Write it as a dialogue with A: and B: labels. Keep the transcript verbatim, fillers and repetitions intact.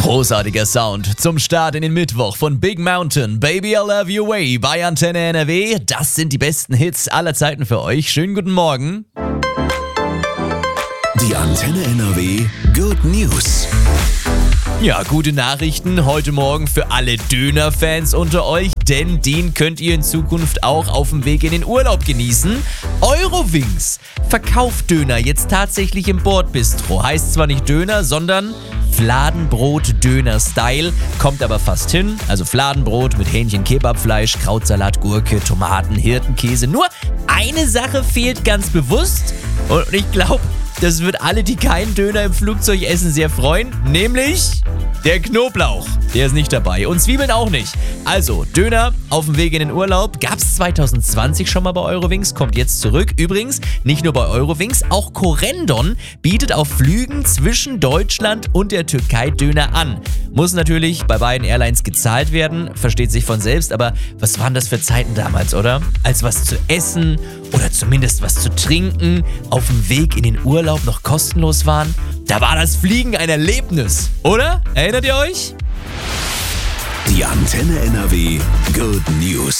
A: Großartiger Sound zum Start in den Mittwoch von Big Mountain, Baby I Love You Way bei Antenne N R W. Das sind die besten Hits aller Zeiten für euch. Schönen guten Morgen.
B: Die Antenne N R W Good News.
A: Ja, gute Nachrichten heute Morgen für alle Döner-Fans unter euch, denn den könnt ihr in Zukunft auch auf dem Weg in den Urlaub genießen. Eurowings verkauft Döner jetzt tatsächlich im Bordbistro. Heißt zwar nicht Döner, sondern Fladenbrot-Döner-Style, kommt aber fast hin. Also Fladenbrot mit Hähnchen, Kebabfleisch, Krautsalat, Gurke, Tomaten, Hirtenkäse. Nur eine Sache fehlt ganz bewusst und ich glaube, das wird alle, die keinen Döner im Flugzeug essen, sehr freuen, nämlich der Knoblauch. Der ist nicht dabei und Zwiebeln auch nicht. Also, Döner auf dem Weg in den Urlaub. Gab's zwanzig zwanzig schon mal bei Eurowings, kommt jetzt zurück. Übrigens, nicht nur bei Eurowings, auch Corendon bietet auf Flügen zwischen Deutschland und der Türkei Döner an. Muss natürlich bei beiden Airlines gezahlt werden, versteht sich von selbst, aber was waren das für Zeiten damals, oder? Als was zu essen oder zumindest was zu trinken auf dem Weg in den Urlaub noch kostenlos waren. Da war das Fliegen ein Erlebnis, oder? Erinnert ihr euch?
B: Die Antenne N R W Good News.